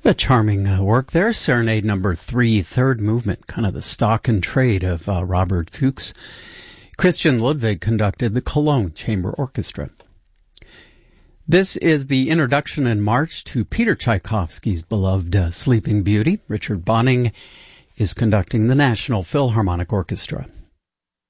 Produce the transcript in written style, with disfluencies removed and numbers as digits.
A charming work there. Serenade number 3, third movement, kind of the stock and trade of Robert Fuchs. Christian Ludwig conducted the Cologne Chamber Orchestra. This is the introduction in March to Peter Tchaikovsky's beloved Sleeping Beauty. Richard Bonning is conducting the National Philharmonic Orchestra.